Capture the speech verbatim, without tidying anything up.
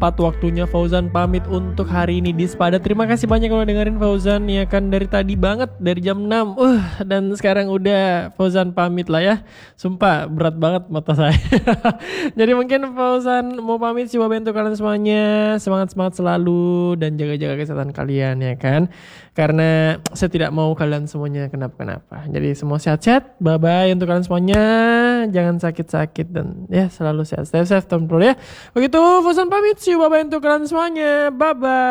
tepat waktunya Fauzan pamit untuk hari ini di Spada. Terima kasih banyak udah dengerin Fauzan ya kan dari tadi banget dari jam enam. Uh, dan sekarang udah Fauzan pamit lah ya. Sumpah berat banget mata saya. Jadi mungkin Fauzan mau pamit, coba bantu kalian semuanya. Semangat-semangat selalu dan jaga-jaga kesehatan kalian ya kan. Karena saya tidak mau kalian semuanya kenapa-kenapa. Jadi semua sehat-sehat. Bye-bye untuk kalian semuanya. Jangan sakit-sakit dan ya selalu sehat. Stay safe, teman-teman ya. Begitu Fauzan pamit, see you, bye-bye untuk kalian semuanya. Bye-bye.